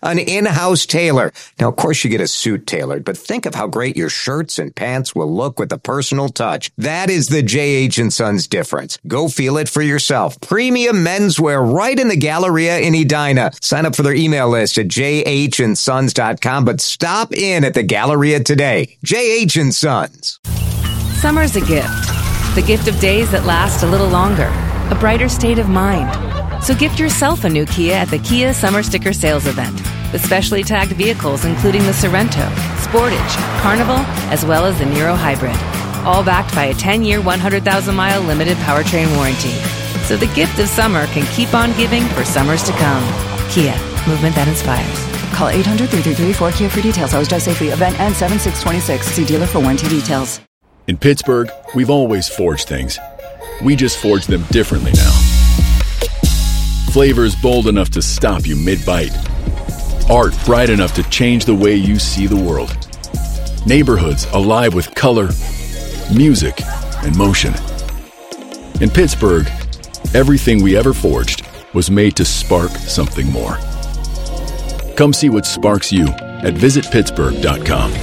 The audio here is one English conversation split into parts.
an in-house tailor. Now, of course, you get a suit tailored, but think of how great your shirts and pants will look with a personal touch. That is the J.H. & Sons difference. Go feel it for yourself. Premium menswear right in the Galleria in Edina. Sign up for their email list at jhandsons.com, but stop in at the Galleria today. J.H. & Sons. Summer's a gift. The gift of days that last a little longer. A brighter state of mind. So gift yourself a new Kia at the Kia Summer Sticker Sales Event. With specially tagged vehicles including the Sorento, Sportage, Carnival, as well as the Niro Hybrid. All backed by a 10-year, 100,000-mile limited powertrain warranty. So the gift of summer can keep on giving for summers to come. Kia, movement that inspires. Call 800-333-4KIA for details. Always drive safely. Event ends 7/6/26. See dealer for warranty details. In Pittsburgh, we've always forged things. We just forge them differently now. Flavors bold enough to stop you mid-bite. Art bright enough to change the way you see the world. Neighborhoods alive with color, music, and motion. In Pittsburgh, everything we ever forged was made to spark something more. Come see what sparks you at visitpittsburgh.com.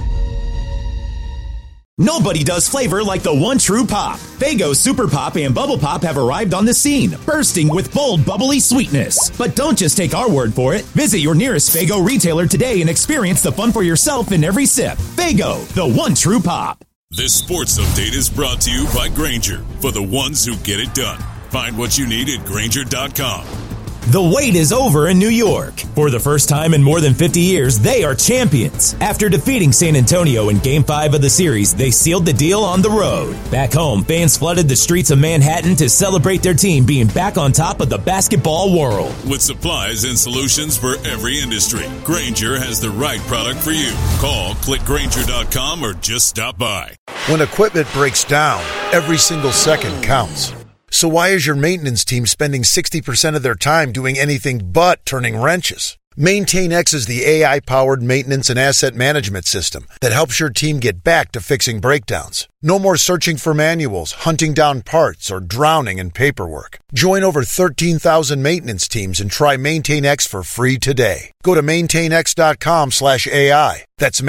Nobody does flavor like the one true pop. Faygo Super Pop and Bubble Pop have arrived on the scene, bursting with bold, bubbly sweetness. But don't just take our word for it. Visit your nearest Faygo retailer today and experience the fun for yourself in every sip. Faygo, the one true pop. This sports update is brought to you by Grainger, for the ones who get it done. Find what you need at Grainger.com. The wait is over in New York. For the first time in more than 50 years, they are champions. After defeating San Antonio in Game 5 of the series, they sealed the deal on the road. Back home, fans flooded the streets of Manhattan to celebrate their team being back on top of the basketball world. With supplies and solutions for every industry, Grainger has the right product for you. Call, click Grainger.com, or just stop by. When equipment breaks down, every single second counts. So why is your maintenance team spending 60% of their time doing anything but turning wrenches? MaintainX is the AI-powered maintenance and asset management system that helps your team get back to fixing breakdowns. No more searching for manuals, hunting down parts, or drowning in paperwork. Join over 13,000 maintenance teams and try MaintainX for free today. Go to maintainx.com/AI. That's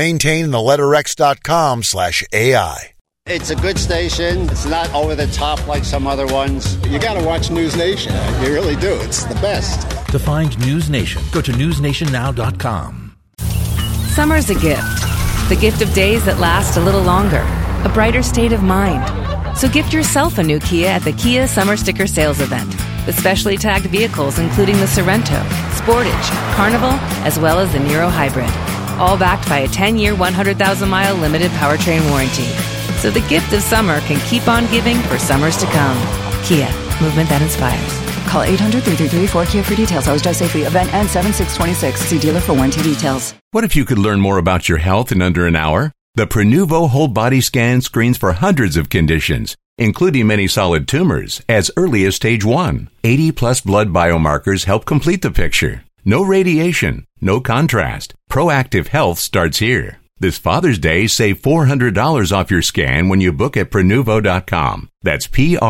maintain.x.com/AI. It's a good station. It's not over the top like some other ones. You got to watch News Nation. You really do. It's the best. To find News Nation, go to newsnationnow.com. Summer's a gift. The gift of days that last a little longer. A brighter state of mind. So gift yourself a new Kia at the Kia Summer Sticker Sales Event. With specially tagged vehicles including the Sorento, Sportage, Carnival, as well as the Niro Hybrid. All backed by a 10-year, 100,000-mile limited powertrain warranty. So the gift of summer can keep on giving for summers to come. Kia, movement that inspires. Call 800-333-4KIA for details. Always drive safely. Event ends 7/6/26. See dealer for warranty details. What if you could learn more about your health in under an hour? The Prenuvo whole body scan screens for hundreds of conditions, including many solid tumors, as early as stage 1. 80-plus blood biomarkers help complete the picture. No radiation, no contrast. Proactive health starts here. This Father's Day, save $400 off your scan when you book at Prenuvo.com. That's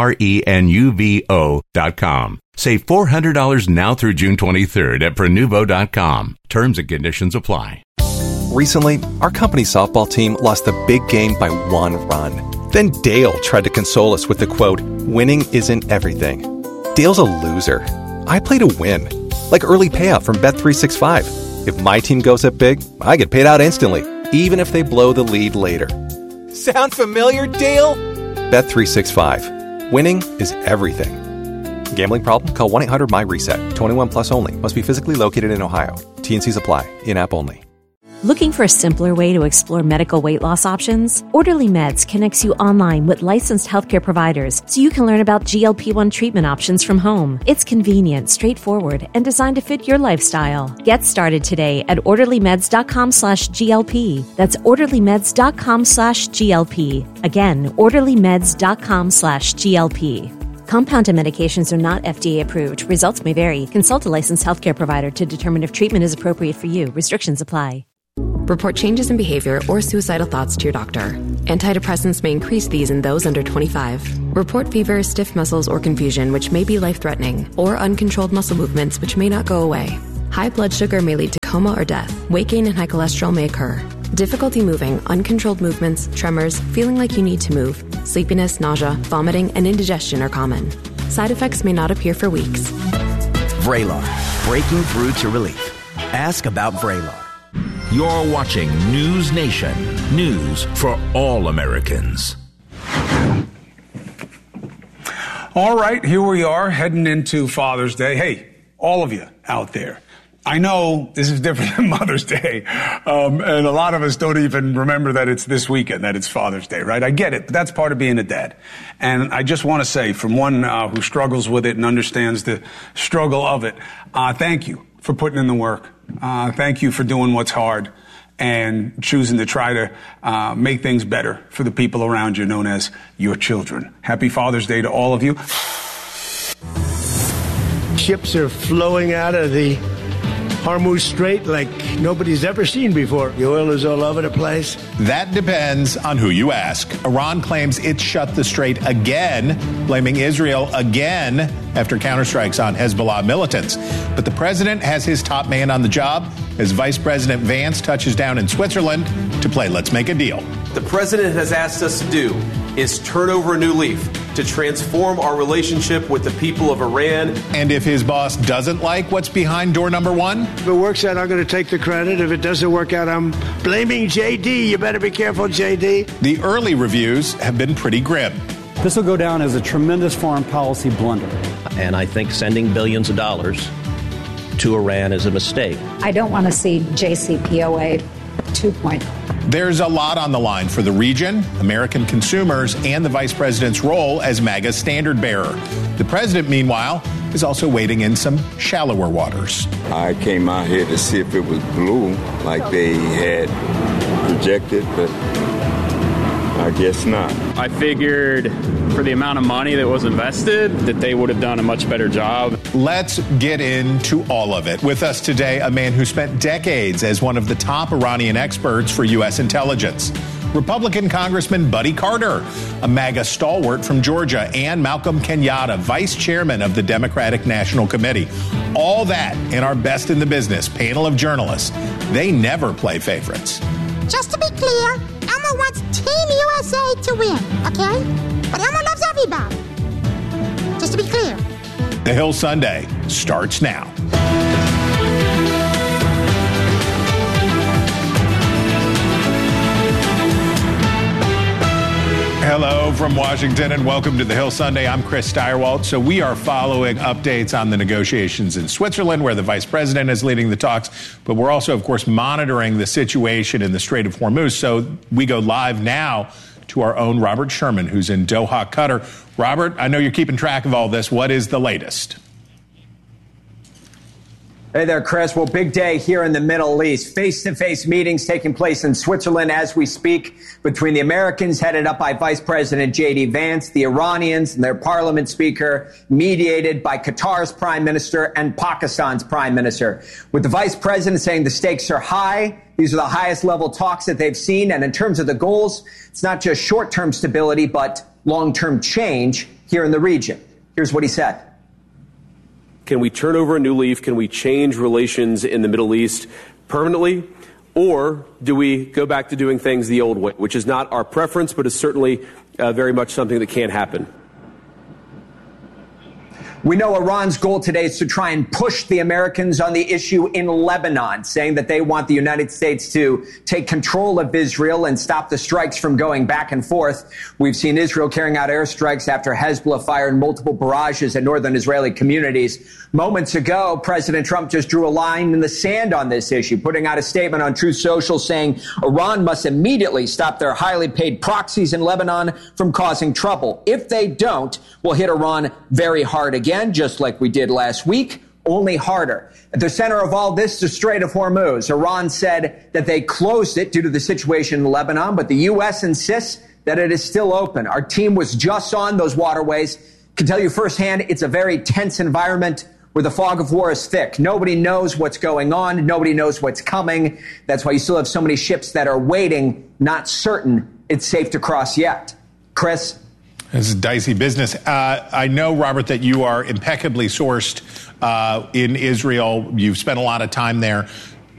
Prenuvo.com. Save $400 now through June 23rd at Prenuvo.com. Terms and conditions apply. Recently, our company's softball team lost the big game by 1 run. Then Dale tried to console us with the quote, "Winning isn't everything." Dale's a loser. I play to win. Like early payout from Bet365. If my team goes up big, I get paid out instantly, even if they blow the lead later. Sound familiar, Dale? Bet365. Winning is everything. Gambling problem? Call 1-800-MY-RESET. 21 plus only. Must be physically located in Ohio. T&Cs apply. In-app only. Looking for a simpler way to explore medical weight loss options? Orderly Meds connects you online with licensed healthcare providers so you can learn about GLP-1 treatment options from home. It's convenient, straightforward, and designed to fit your lifestyle. Get started today at orderlymeds.com/GLP. That's orderlymeds.com/GLP. Again, orderlymeds.com/GLP. Compounded medications are not FDA approved. Results may vary. Consult a licensed healthcare provider to determine if treatment is appropriate for you. Restrictions apply. Report changes in behavior or suicidal thoughts to your doctor. Antidepressants may increase these in those under 25. Report fever, stiff muscles, or confusion, which may be life-threatening, or uncontrolled muscle movements, which may not go away. High blood sugar may lead to coma or death. Weight gain and high cholesterol may occur. Difficulty moving, uncontrolled movements, tremors, feeling like you need to move, sleepiness, nausea, vomiting, and indigestion are common. Side effects may not appear for weeks. Vraylar, breaking through to relief. Ask about Vraylar. You're watching News Nation. News for all Americans. All right, here we are heading into Father's Day. Hey, all of you out there. I know this is different than Mother's Day, and a lot of us don't even remember that it's this weekend, that it's Father's Day, right? I get it, but that's part of being a dad. And I just want to say, from one who struggles with it and understands the struggle of it, thank you for putting in the work. Thank you for doing what's hard and choosing to try to make things better for the people around you, known as your children. Happy Father's Day to all of you. Ships are flowing out of the Hormuz Strait like nobody's ever seen before. The oil is all over the place. That depends on who you ask. Iran claims it shut the strait again, blaming Israel again after counterstrikes on Hezbollah militants. But the president has his top man on the job as Vice President Vance touches down in Switzerland to play Let's Make a Deal. The president has asked us to do is turn over a new leaf to transform our relationship with the people of Iran. And if his boss doesn't like what's behind door number one? If it works out, I'm going to take the credit. If it doesn't work out, I'm blaming JD. You better be careful, JD. The early reviews have been pretty grim. This will go down as a tremendous foreign policy blunder. And I think sending billions of dollars to Iran is a mistake. I don't want to see JCPOA 2.0. There's a lot on the line for the region, American consumers, and the vice president's role as MAGA's standard bearer. The president, meanwhile, is also wading in some shallower waters. I came out here to see if it was blue like they had projected, but I guess not. I figured for the amount of money that was invested that they would have done a much better job. Let's get into all of it. With us today, a man who spent decades as one of the top Iranian experts for U.S. intelligence. Republican Congressman Buddy Carter, a MAGA stalwart from Georgia, and Malcolm Kenyatta, vice chairman of the Democratic National Committee. All that in our Best in the Business panel of journalists. They never play favorites. Just to be clear, Elmo wants Team USA to win, okay? But Elmo loves everybody. Just to be clear. The Hill Sunday starts now. Hello from Washington and welcome to the Hill Sunday. I'm Chris Steyerwalt. So we are following updates on the negotiations in Switzerland where the vice president is leading the talks. But we're also, of course, monitoring the situation in the Strait of Hormuz. So we go live now to our own Robert Sherman, who's in Doha, Qatar. Robert, I know you're keeping track of all this. What is the latest? Hey there, Chris. Well, big day here in the Middle East. Face-to-face meetings taking place in Switzerland as we speak between the Americans headed up by Vice President J.D. Vance, the Iranians and their parliament speaker, mediated by Qatar's prime minister and Pakistan's prime minister. With the vice president saying the stakes are high, these are the highest level talks that they've seen. And in terms of the goals, it's not just short-term stability, but long-term change here in the region. Here's what he said. Can we turn over a new leaf? Can we change relations in the Middle East permanently? Or do we go back to doing things the old way, which is not our preference, but is certainly very much something that can happen? We know Iran's goal today is to try and push the Americans on the issue in Lebanon, saying that they want the United States to take control of Israel and stop the strikes from going back and forth. We've seen Israel carrying out airstrikes after Hezbollah fired multiple barrages at northern Israeli communities. Moments ago, President Trump just drew a line in the sand on this issue, putting out a statement on Truth Social saying Iran must immediately stop their highly paid proxies in Lebanon from causing trouble. If they don't, we'll hit Iran very hard again, just like we did last week, only harder. At the center of all this, the Strait of Hormuz. Iran said that they closed it due to the situation in Lebanon, but the U.S. insists that it is still open. Our team was just on those waterways. Can tell you firsthand, it's a very tense environment where the fog of war is thick. Nobody knows what's going on. Nobody knows what's coming. That's why you still have so many ships that are waiting, not certain it's safe to cross yet. Chris? This is dicey business. I know, Robert, that you are impeccably sourced in Israel. You've spent a lot of time there.